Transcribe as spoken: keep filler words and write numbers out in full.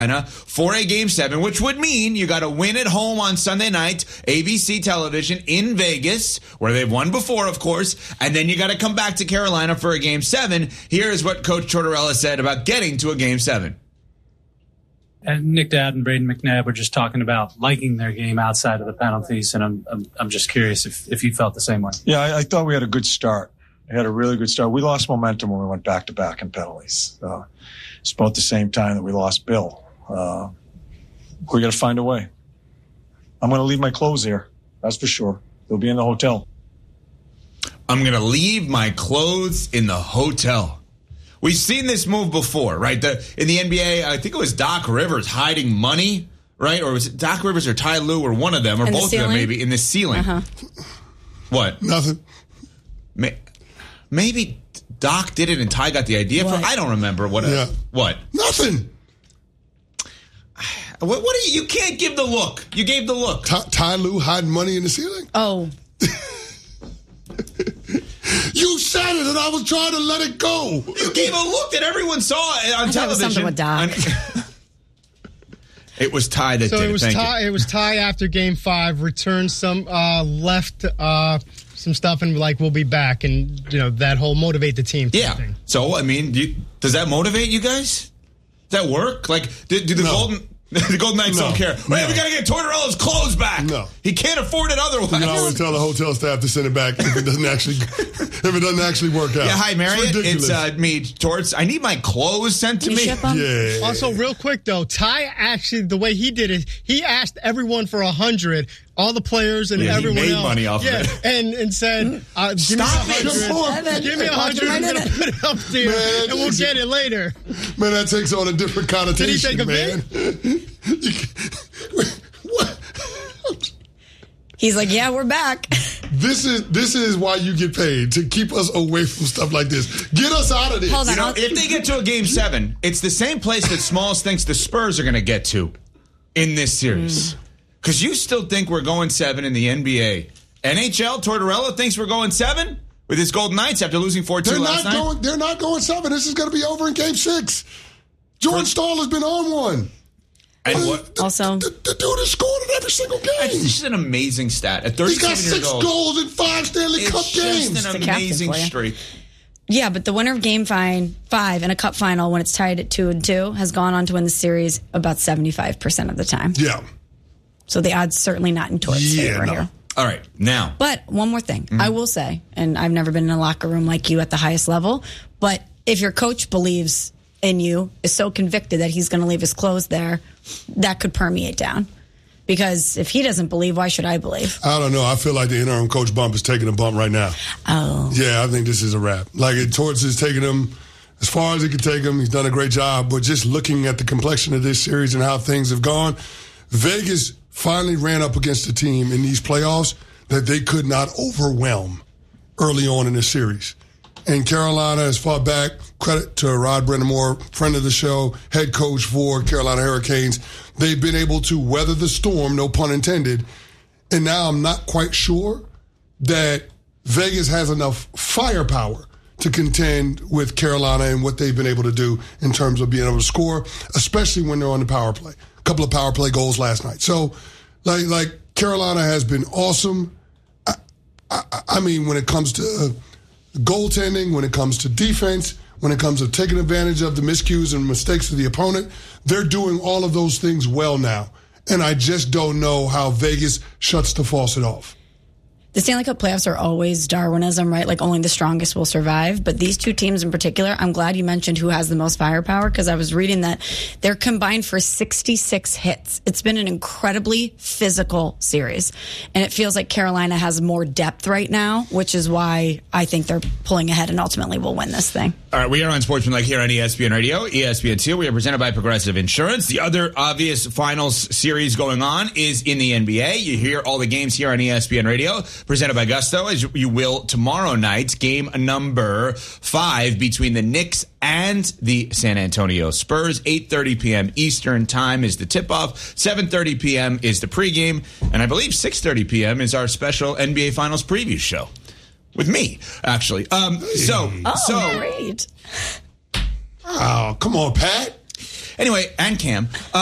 for a game seven, which would mean you got to win at home on Sunday night, A B C television in Vegas, where they've won before, of course, and then you got to come back to Carolina for a game seven. Here is what Coach Tortorella said about getting to a game seven. And Nick Dowd and Braden McNabb were just talking about liking their game outside of the penalties, and I'm I'm, I'm just curious if, if you felt the same way. Yeah, I, I thought we had a good start. We had a really good start. We lost momentum when we went back-to-back in penalties. Uh, it's about the same time that we lost Bill. Uh, we got to find a way. I'm going to leave my clothes here. That's for sure. They'll be in the hotel. I'm going to leave my clothes in the hotel. We've seen this move before, right? The, in the N B A, I think it was Doc Rivers hiding money, right? Or was it Doc Rivers or Ty Lue or one of them, or in both the of them maybe, in the ceiling. Uh-huh. What? Nothing. Maybe Doc did it and Ty got the idea for. I don't remember what. Yeah. What? Nothing. What, what are you? You can't give the look. You gave the look. Ty, Ty Lue hiding money in the ceiling? Oh. You said it, and I was trying to let it go. You gave a look that everyone saw on I television. it was something with Doc. It was Ty that so did it. Was Thank Ty, you. It was Ty after Game Five. Returned some, uh, left uh, some stuff, and like we'll be back, and you know that whole motivate the team. Yeah. Thing. So I mean, do you, does that motivate you guys? Does that work? Like, do, do the No. Golden the Golden Knights No. don't care? No. Hey, we got to get Tortorella's clothes back. No. He can't afford it otherwise. You can always tell the hotel staff to send it back if it doesn't actually if it doesn't actually work out. Yeah, hi, Marriott. It's It's, ridiculous. uh, me, Torts. I need my clothes sent to You me. ship 'em? yeah. Also, real quick though, Ty actually the way he did it, he asked everyone for a hundred, all the players and Yeah, he everyone made else. money off of yeah, it. and and said, uh, "Give Stop me it. a hundred. Give me a hundred. I'm gonna put it up there, Man, and we'll this- get it later." Man, that takes on a different connotation, take a man. What? He's like, yeah, we're back. This is this is why you get paid, to keep us away from stuff like this. Get us out of this. Hold on. You know, I'll- if they get to a game seven, it's the same place that Smalls thinks the Spurs are going to get to in this series. Because you still think we're going seven in the N B A. N H L, Tortorella thinks we're going seven with his Golden Knights after losing four two They're last not night. going. They're not going seven. This is going to be over in Game Six. Jordan Stahl has been on one. And what? The, Also- the, the dude has scored in every single game. This is an amazing stat. At He's got thirty-seven years six old, goals in five Stanley Cup it's games. just an the captain amazing for you. streak. Yeah, but the winner of Game fine, Five in a Cup final when it's tied at two and two has gone on to win the series about seventy-five percent of the time. Yeah. So the odds certainly not in Tort's Yeah, favor no. here. All right, now. But one more thing, Mm-hmm. I will say, and I've never been in a locker room like you at the highest level, but if your coach believes in you, is so convicted that he's going to leave his clothes there, that could permeate down. Because if he doesn't believe, why should I believe? I don't know. I feel like the interim coach bump is taking a bump right now. Oh. Yeah, I think this is a wrap. Like, Torts is taking him as far as he can take him. He's done a great job. But just looking at the complexion of this series and how things have gone, Vegas finally ran up against a team in these playoffs that they could not overwhelm early on in this series. And Carolina has fought back. Credit to Rod Brindamore, friend of the show, head coach for Carolina Hurricanes. They've been able to weather the storm, no pun intended. And now I'm not quite sure that Vegas has enough firepower to contend with Carolina and what they've been able to do in terms of being able to score, especially when they're on the power play. A couple of power play goals last night. So, like, like Carolina has been awesome. I, I, I mean, when it comes to uh, goaltending, when it comes to defense, when it comes to taking advantage of the miscues and mistakes of the opponent, they're doing all of those things well now. And I just don't know how Vegas shuts the faucet off. The Stanley Cup playoffs are always Darwinism, right? Like only the strongest will survive. But these two teams in particular, I'm glad you mentioned who has the most firepower, because I was reading that they're combined for sixty-six hits. It's been an incredibly physical series. And it feels like Carolina has more depth right now, which is why I think they're pulling ahead and ultimately will win this thing. All right, we are on Sportsmanlike here on E S P N Radio, E S P N two. We are presented by Progressive Insurance. The other obvious finals series going on is in the N B A. You hear all the games here on E S P N Radio, presented by Gusto, as you will tomorrow night. Game number five between the Knicks and the San Antonio Spurs. eight thirty p.m. Eastern Time is the tip-off. seven thirty p.m. is the pregame. And I believe six thirty p.m. is our special N B A Finals preview show. With me, actually. Um, so, Oh, so great. Oh, come on, Pat. Anyway, and Cam. Uh,